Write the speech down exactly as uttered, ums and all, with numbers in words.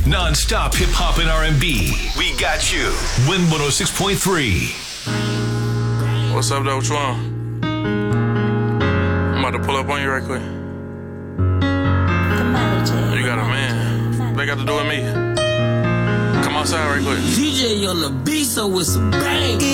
Non-stop hip-hop and R and B. We got you. Win one oh six point three. What's up, though? What you want? I'm about to pull up on you right quick. You got a man. What they got to do with me? Come outside right quick. D J on the beat, so it's a bang.